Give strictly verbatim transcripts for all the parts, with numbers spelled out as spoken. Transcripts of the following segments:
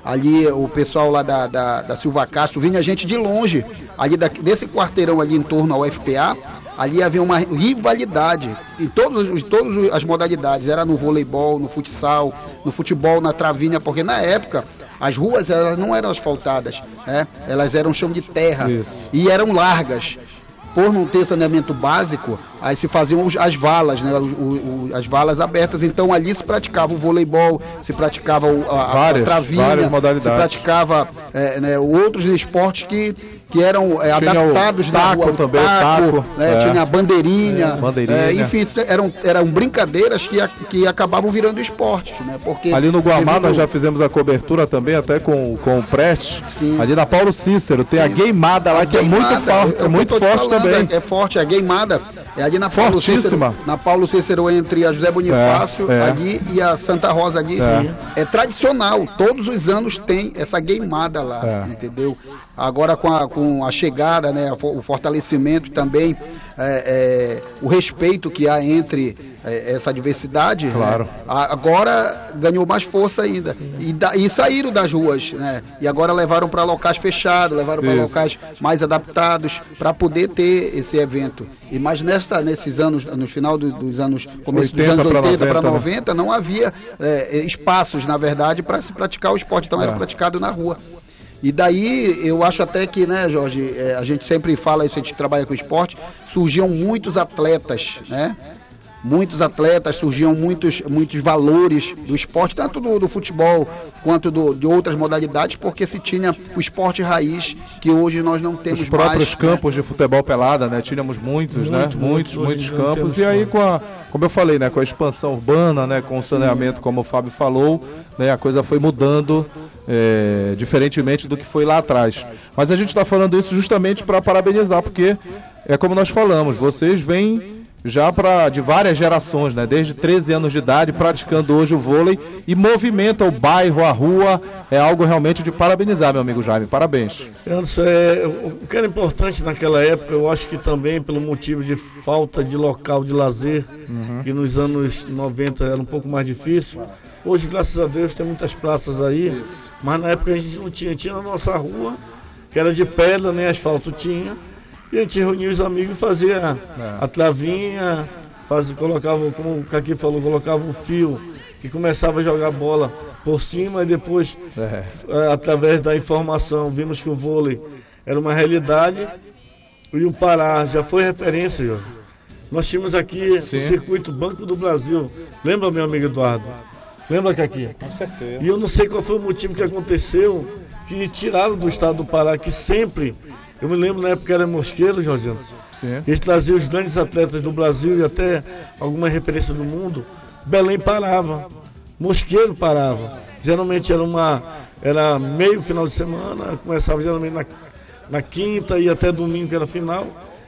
ali o pessoal lá da, da, da Silva Castro, vinha gente de longe, ali da, desse quarteirão ali em torno ao U F P A, ali havia uma rivalidade em todas todos as modalidades, era no voleibol, no futsal, no futebol, na travinha, porque na época as ruas elas não eram asfaltadas, né? Elas eram chão de terra. Isso. E eram largas. Por não ter saneamento básico, aí se faziam as valas, né, o, o, as valas abertas. Então ali se praticava o voleibol, se praticava a, várias, a travinha, várias modalidades. Se praticava é, né, outros esportes que, que eram é, adaptados na rua. Também, o taco, taco, né, é. tinha a bandeirinha, é, bandeirinha. É, enfim, eram, eram brincadeiras que, que acabavam virando esportes. Né, porque ali no Guamá nós já fizemos a cobertura também, até com, com o Prestes. Sim. Ali na Paulo Cícero, tem Sim. a Gameada lá, a que Gameada, é muito forte, é muito forte falando, também. É, é forte, a Gameada é ali na Paulo Cícero, na Paulo Cícero entre a José Bonifácio é, é. ali e a Santa Rosa ali. É. é tradicional, todos os anos tem essa Gameada lá, é. entendeu? Agora com a, com a chegada, né, o fortalecimento também, é, é, o respeito que há entre é, essa diversidade, claro. né, agora ganhou mais força ainda. E, da, e saíram das ruas, né? E agora levaram para locais fechados, levaram para locais mais adaptados para poder ter esse evento. E mas nesta, nesses anos, no final do, dos anos, começo dos anos oitenta para noventa, né? não havia é, espaços, na verdade, para se praticar o esporte, então é. era praticado na rua. E daí, eu acho até que, né, Jorge, é, a gente sempre fala isso, a gente trabalha com esporte, surgiam muitos atletas, né? Muitos atletas, surgiam muitos, muitos valores do esporte, tanto do, do futebol quanto do, de outras modalidades, porque se tinha o esporte raiz, que hoje nós não temos mais. Os próprios mais, campos né? de futebol pelada, né? Tínhamos muitos, muito, né? Muito, muitos, muitos campos. E aí, com a, como eu falei, né? Com a expansão urbana, né? Com o saneamento, como o Fábio falou, né? A coisa foi mudando. É, diferentemente do que foi lá atrás. Mas a gente está falando isso justamente para parabenizar, porque é como nós falamos, vocês vêm já pra, de várias gerações, né? Desde treze anos de idade, praticando hoje o vôlei e movimenta o bairro, a rua, é algo realmente de parabenizar, meu amigo Jaime, parabéns. Anderson, é, o que era importante naquela época, eu acho que também pelo motivo de falta de local de lazer, uhum. que nos anos noventa era um pouco mais difícil. Hoje, graças a Deus, tem muitas praças aí, Isso. mas na época a gente não tinha, tinha na nossa rua, que era de pedra, nem asfalto tinha, e a gente reunia os amigos e fazia é. a travinha, fazia, colocava, como o Caqui falou, colocava um fio e começava a jogar bola por cima, e depois, é. É, através da informação, vimos que o vôlei era uma realidade, e o Pará já foi referência, Jorge. Nós tínhamos aqui Sim. o circuito Banco do Brasil, lembra, meu amigo Eduardo? Lembra, Caqui? Com certeza. E eu não sei qual foi o motivo que aconteceu, que tiraram do estado do Pará, que sempre, eu me lembro na época que era Mosqueiro, Jorge Anderson, eles traziam os grandes atletas do Brasil e até alguma referência do mundo, Belém parava, Mosqueiro parava, geralmente era uma, era meio final de semana, começava geralmente na, na quinta e até domingo que era final,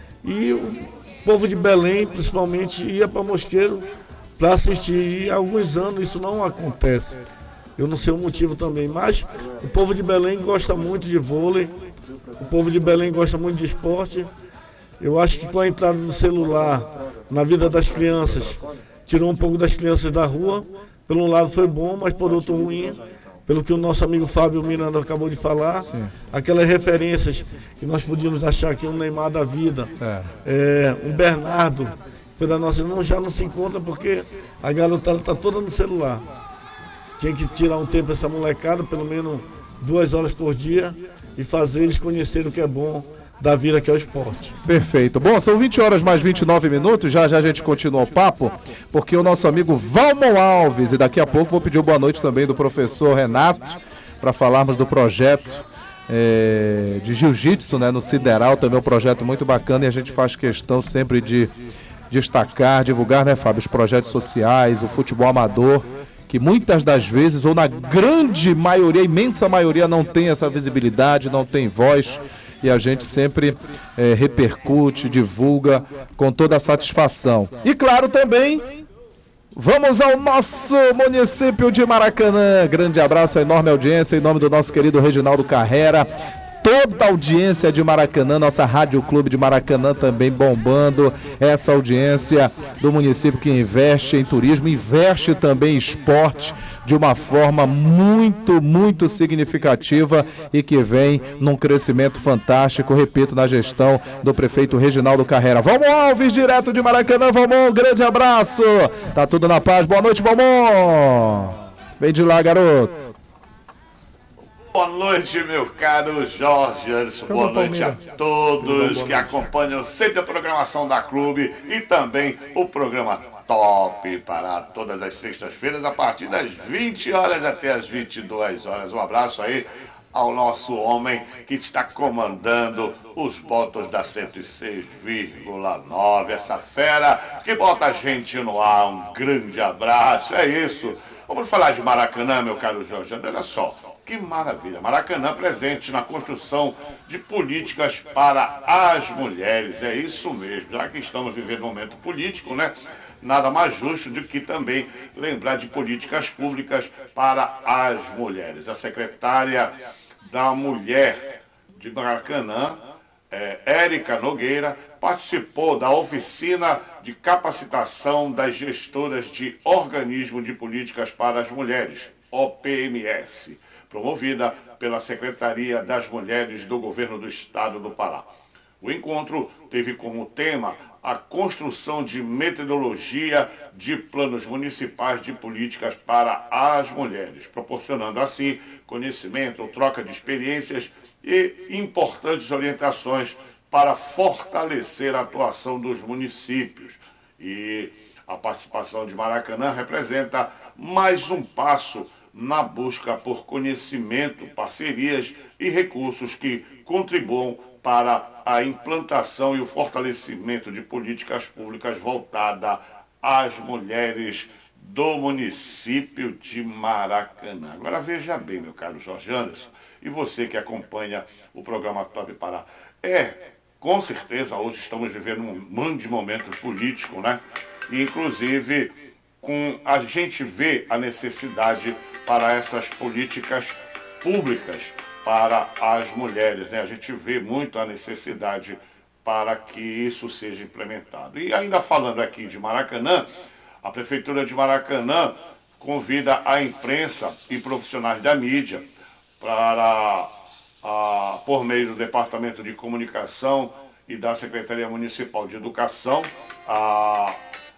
e o povo de Belém principalmente ia para Mosqueiro para assistir, e há alguns anos isso não acontece. Eu não sei o motivo também, mas o povo de Belém gosta muito de vôlei, o povo de Belém gosta muito de esporte. Eu acho que com a entrada do celular na vida das crianças, tirou um pouco das crianças da rua. Por um lado foi bom, mas por outro ruim, pelo que o nosso amigo Fábio Miranda acabou de falar, Sim. aquelas referências que nós podíamos achar que um Neymar da vida, é. É, um Bernardo, pela nossa não, já não se encontra porque a garotada está toda no celular. Tinha que tirar um tempo essa molecada, pelo menos duas horas por dia, e fazer eles conhecerem o que é bom da vida, que é o esporte. Perfeito. Bom, são vinte horas mais vinte e nove minutos, já já a gente continua o papo, porque o nosso amigo Valmon Alves, e daqui a pouco vou pedir boa noite também do professor Renato, para falarmos do projeto é, de jiu-jitsu, né, no Sideral, também um projeto muito bacana, e a gente faz questão sempre de destacar, divulgar, né, Fábio, os projetos sociais, o futebol amador, que muitas das vezes, ou na grande maioria, imensa maioria, não tem essa visibilidade, não tem voz, e a gente sempre é, repercute, divulga com toda a satisfação. E claro também, vamos ao nosso município de Maracanã. Grande abraço, enorme audiência, em nome do nosso querido Reginaldo Carrera. Toda a audiência de Maracanã, nossa Rádio Clube de Maracanã também bombando, essa audiência do município que investe em turismo, investe também em esporte, de uma forma muito, muito significativa e que vem num crescimento fantástico, repito, na gestão do prefeito Reginaldo Carrera. Vamos, Alves, direto de Maracanã, vamos, um grande abraço. Tá tudo na paz, boa noite, vamos. Vem de lá, garoto. Boa noite, meu caro Jorge Anderson. Boa noite a todos que acompanham sempre a programação da Clube e também o programa Top para todas as sextas-feiras a partir das vinte horas até as vinte e duas horas. Um abraço aí ao nosso homem que está comandando os botos da cento e seis vírgula nove, essa fera que bota a gente no ar. Um grande abraço, é isso. Vamos falar de Maracanã, meu caro Jorge. Olha só, que maravilha. Maracanã presente na construção de políticas para as mulheres. É isso mesmo. Já que estamos vivendo um momento político, né? Nada mais justo do que também lembrar de políticas públicas para as mulheres. A secretária da Mulher de Maracanã, é, Érica Nogueira, participou da oficina de capacitação das gestoras de Organismo de Políticas para as Mulheres, O P M S, promovida pela Secretaria das Mulheres do Governo do Estado do Pará. O encontro teve como tema a construção de metodologia de planos municipais de políticas para as mulheres, proporcionando assim conhecimento, troca de experiências e importantes orientações para fortalecer a atuação dos municípios. E a participação de Maracanã representa mais um passo na busca por conhecimento, parcerias e recursos que contribuam para a implantação e o fortalecimento de políticas públicas voltadas às mulheres do município de Maracanã. Agora veja bem, meu caro Jorge Anderson, e você que acompanha o programa Top Pará, é, com certeza, hoje estamos vivendo um monte de momentos políticos, né? E, inclusive, com, a gente vê a necessidade para essas políticas públicas para as mulheres, né? A gente vê muito a necessidade para que isso seja implementado. E ainda falando aqui de Maracanã, a Prefeitura de Maracanã convida a imprensa e profissionais da mídia para, a, por meio do Departamento de Comunicação e da Secretaria Municipal de Educação, a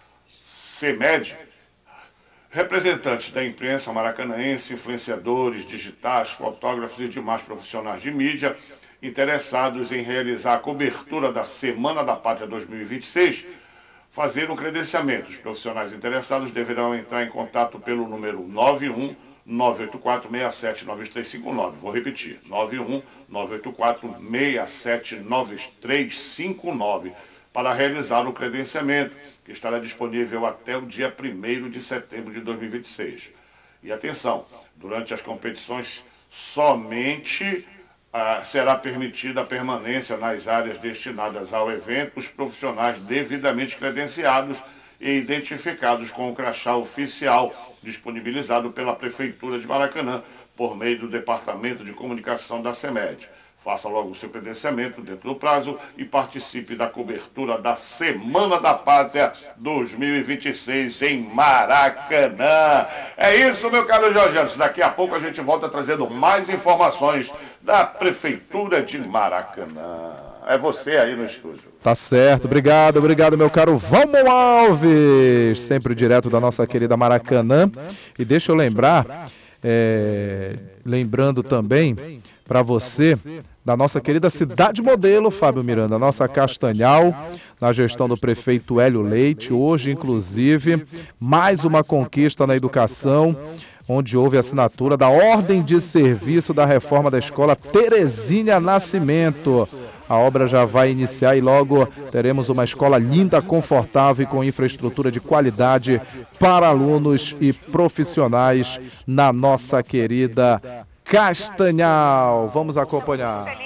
CEMED, representantes da imprensa maracanaense, influenciadores digitais, fotógrafos e demais profissionais de mídia interessados em realizar a cobertura da Semana da Pátria dois mil e vinte e seis, fazer um credenciamento. Os profissionais interessados deverão entrar em contato pelo número nove um nove oito quatro seis sete nove três cinco nove. Vou repetir, nove um nove oito quatro seis sete nove três cinco nove, para realizar o credenciamento, que estará disponível até o dia primeiro de setembro de dois mil e vinte e seis. E atenção, durante as competições somente ah, será permitida a permanência nas áreas destinadas ao evento os profissionais devidamente credenciados e identificados com o crachá oficial disponibilizado pela Prefeitura de Maracanã por meio do Departamento de Comunicação da CEMED. Faça logo o seu credenciamento dentro do prazo e participe da cobertura da Semana da Pátria dois mil e vinte e seis em Maracanã. É isso, meu caro Jorge Anderson. Daqui a pouco a gente volta trazendo mais informações da Prefeitura de Maracanã. É você aí no estúdio. Tá certo, obrigado, obrigado, meu caro Valmor Alves, sempre direto da nossa querida Maracanã. E deixa eu lembrar, é, lembrando também para você da nossa querida cidade modelo, Fábio Miranda, nossa Castanhal, na gestão do prefeito Hélio Leite. Hoje, inclusive, mais uma conquista na educação, onde houve a assinatura da ordem de serviço da reforma da escola Terezinha Nascimento. A obra já vai iniciar e logo teremos uma escola linda, confortável e com infraestrutura de qualidade para alunos e profissionais na nossa querida Castanhal. Vamos acompanhar. Feliz de estar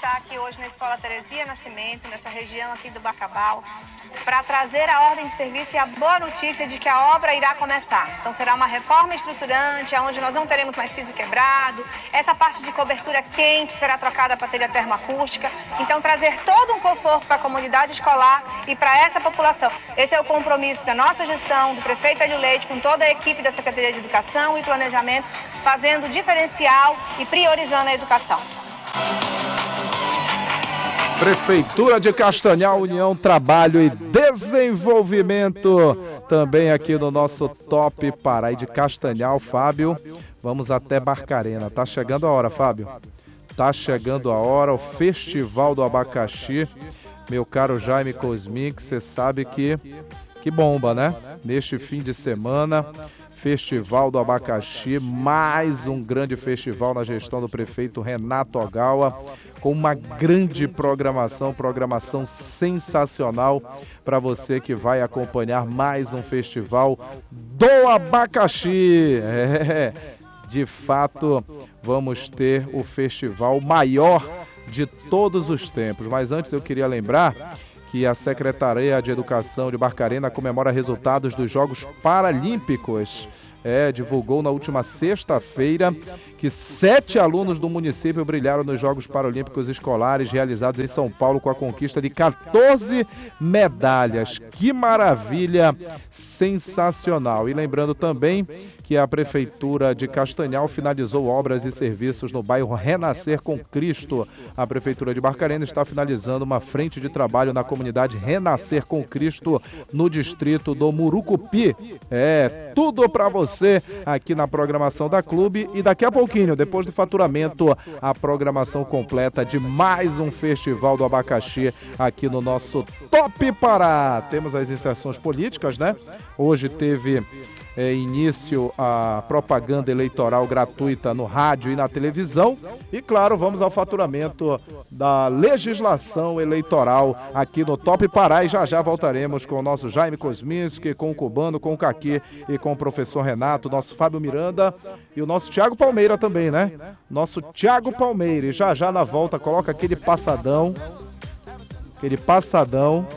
estar aqui hoje na Escola Teresia Nascimento, nessa região aqui do Bacabal, para trazer a ordem de serviço e a boa notícia de que a obra irá começar. Então será uma reforma estruturante, onde nós não teremos mais piso quebrado, essa parte de cobertura quente será trocada para telha termoacústica, então trazer todo um conforto para a comunidade escolar e para essa população. Esse é o compromisso da nossa gestão, do prefeito Hélio Leite, com toda a equipe da Secretaria de Educação e Planejamento, fazendo diferencial e priorizando a educação. Prefeitura de Castanhal, União, Trabalho e Desenvolvimento, também aqui no nosso Top Pará. E de Castanhal, Fábio, vamos até Barcarena. Tá chegando a hora, Fábio. Tá chegando a hora, o Festival do Abacaxi. Meu caro Jaime Cosmic, você sabe que, que bomba, né? Neste fim de semana, Festival do Abacaxi, mais um grande festival na gestão do prefeito Renato Ogawa, com uma grande programação, programação sensacional para você que vai acompanhar mais um festival do abacaxi. É, de fato, vamos ter o festival maior de todos os tempos. Mas antes eu queria lembrar que a Secretaria de Educação de Barcarena comemora resultados dos Jogos Paralímpicos. É, divulgou na última sexta-feira que sete alunos do município brilharam nos Jogos Paralímpicos Escolares realizados em São Paulo com a conquista de quatorze medalhas. Que maravilha, sensacional. E lembrando também que a Prefeitura de Castanhal finalizou obras e serviços no bairro Renascer com Cristo. A Prefeitura de Barcarena está finalizando uma frente de trabalho na comunidade Renascer com Cristo no distrito do Murucupi. É, tudo para você aqui na programação da Clube. E daqui a pouquinho, depois do faturamento, a programação completa de mais um Festival do Abacaxi aqui no nosso Top Pará. Temos as inserções políticas, né? Hoje teve é, início a propaganda eleitoral gratuita no rádio e na televisão. E claro, vamos ao faturamento da legislação eleitoral aqui no Top Pará. E já já voltaremos com o nosso Jaime Kosminski, com o Cubano, com o Caqui e com o professor Renato, nosso Fábio Miranda e o nosso Thiago Palmeira também, né? Nosso Thiago Palmeira. E já já na volta coloca aquele passadão, aquele passadão.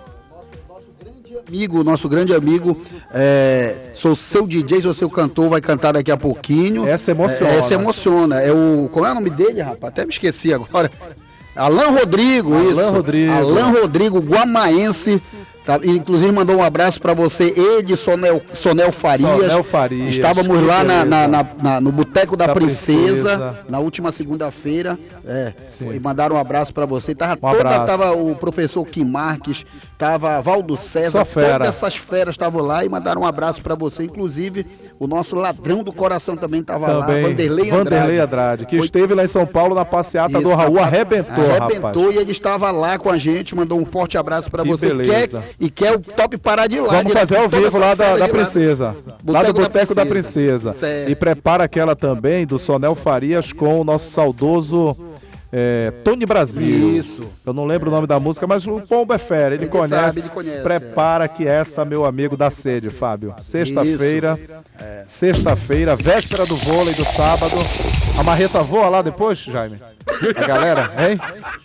Amigo, nosso grande amigo, é, sou seu D J, sou seu cantor, vai cantar daqui a pouquinho. Essa emociona. É, essa emociona. É o, como é o nome dele, rapaz? Até me esqueci agora. Alan Rodrigo, Alan isso. Rodrigo. Alan Rodrigo, guamaense. Tá, inclusive mandou um abraço para você, Ed Sonel, Sonel Farias. Sonel Farias. Estávamos lá na, na, na, na, no Boteco da, da Princesa, Princesa, na última segunda-feira. É, Sim. e mandaram um abraço para você. Tava, Um toda, abraço. tava o professor Kim Marques, tava Valdo César, todas essas feras estavam lá e mandaram um abraço para você. Inclusive, o nosso ladrão do coração também estava lá, Vanderlei Andrade. Vanderlei Andrade, que Foi... esteve lá em São Paulo na passeata do Raul, arrebentou, arrebentou rapaz. E ele estava lá com a gente, mandou um forte abraço para você. Beleza. Quer, e quer o Top Pará de lá. Vamos fazer ao vivo lá da, da Princesa, lá do Boteco da Princesa. Certo. E prepara aquela também do Sonel Farias com o nosso saudoso é, Tony Brasil. Isso. Eu não lembro é. o nome da música, mas o Pombo é fera, ele, ele conhece. Sabe, ele conhece. Prepara é. que essa, meu amigo, dá sede, Fábio. Sexta-feira, é. sexta-feira, véspera do vôlei do sábado. A marreta voa lá depois, Jaime? A galera, hein?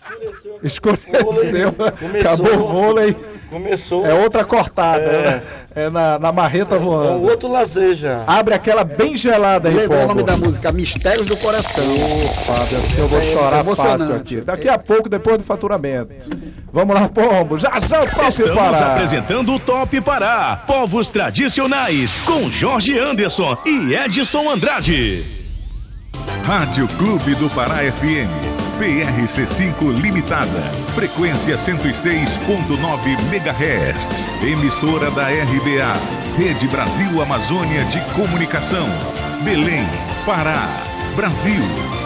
Escureceu. Acabou o vôlei. Começou. É outra cortada, é, né? É na, na marreta voando. É o outro lazeja. Abre aquela bem gelada aí, Lembra o nome da música, Mistérios do Coração. Ô, Fábio, eu vou chorar é fácil aqui. Daqui a pouco, depois do faturamento. Vamos lá, Pombo. Já já o Top Estamos Pará. Estamos apresentando o Top Pará. Povos tradicionais, com Jorge Anderson e Edson Andrade. Rádio Clube do Pará F M. P R C cinco Limitada, frequência cento e seis ponto nove megahertz, emissora da R B A, Rede Brasil Amazônia de Comunicação, Belém, Pará, Brasil.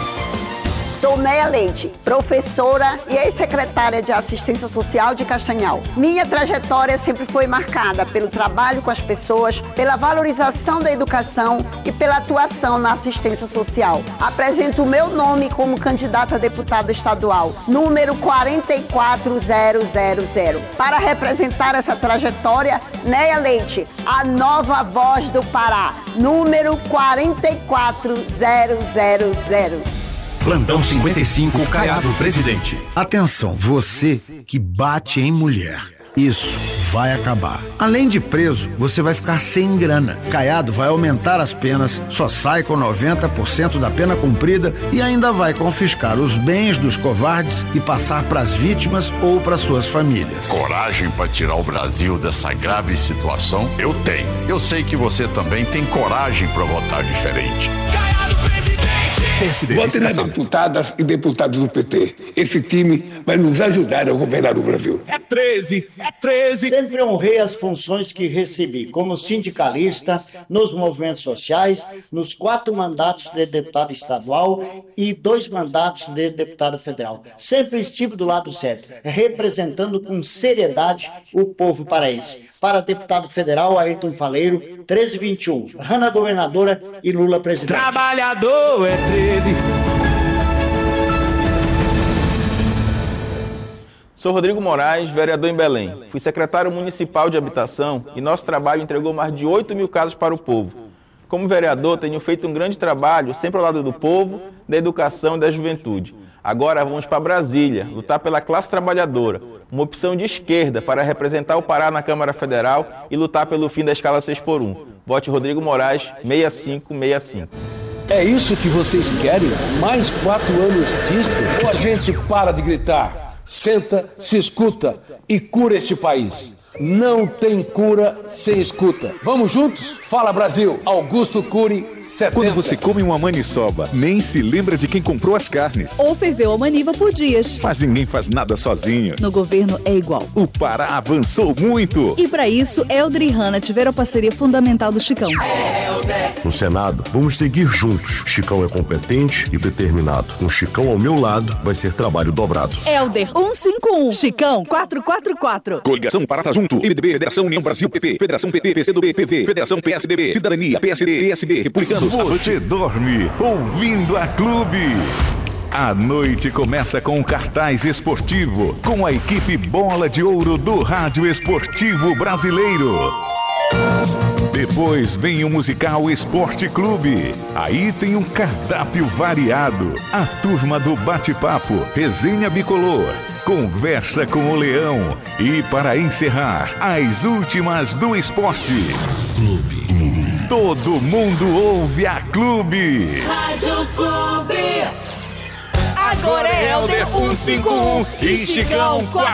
Sou Neia Leite, professora e ex-secretária de Assistência Social de Castanhal. Minha trajetória sempre foi marcada pelo trabalho com as pessoas, pela valorização da educação e pela atuação na assistência social. Apresento o meu nome como candidata a deputada estadual, número quatro quatro zero zero zero. Para representar essa trajetória, Neia Leite, a nova voz do Pará, número quatro quatro zero zero zero. Plantão cinquenta e cinco, Caiado Presidente. Atenção, você que bate em mulher. Isso vai acabar. Além de preso, você vai ficar sem grana. Caiado vai aumentar as penas, só sai com noventa por cento da pena cumprida e ainda vai confiscar os bens dos covardes e passar para as vítimas ou para suas famílias. Coragem para tirar o Brasil dessa grave situação? Eu tenho. Eu sei que você também tem coragem para votar diferente. Caiado Presidente! Vote nas deputadas e deputados do P T. Esse time vai nos ajudar a governar o Brasil. É treze, é treze. Sempre honrei as funções que recebi como sindicalista, nos movimentos sociais, nos quatro mandatos de deputado estadual e dois mandatos de deputado federal. Sempre estive do lado certo, representando com seriedade o povo paraense. Para deputado federal, Ayrton Faleiro, treze vinte e um. Hanna governadora e Lula presidente. Trabalhador é treze. Sou Rodrigo Moraes, vereador em Belém. Fui secretário municipal de habitação e nosso trabalho entregou mais de oito mil casas para o povo. Como vereador, tenho feito um grande trabalho, sempre ao lado do povo, da educação e da juventude. Agora vamos para Brasília, lutar pela classe trabalhadora, uma opção de esquerda para representar o Pará na Câmara Federal e lutar pelo fim da escala seis por um. Vote Rodrigo Moraes, seis cinco seis cinco. É isso que vocês querem? Mais quatro anos disso? Ou a gente para de gritar, senta, se escuta e cura este país? Não tem cura sem escuta. Vamos juntos? Fala Brasil, Augusto Cury, setenta. Quando você come uma maniçoba, nem se lembra de quem comprou as carnes. Ou ferveu a maniva por dias. Mas ninguém faz nada sozinho. No governo é igual. O Pará avançou muito. E para isso, Helder e Hanna tiveram a parceria fundamental do Chicão. No Senado, vamos seguir juntos. Chicão é competente e determinado. Com Chicão ao meu lado, vai ser trabalho dobrado. Helder, cento e cinquenta e um. Chicão, quatrocentos e quarenta e quatro. Coligação Pará Junto. M D B, Federação União Brasil, P P, Federação P T, P C do B, P V, Federação P S D B, Cidadania, P S D, P S B, Republicanos. Você dorme ouvindo a Clube. A noite começa com um cartaz esportivo, com a equipe Bola de Ouro do Rádio Esportivo Brasileiro. Depois vem o musical Esporte Clube. Aí tem um cardápio variado. A turma do bate-papo, resenha bicolor, conversa com o Leão. E para encerrar, as últimas do esporte. Clube. Todo mundo ouve a Clube. Rádio Clube. Agora é Helder cento e cinquenta e um e Chicão quatrocentos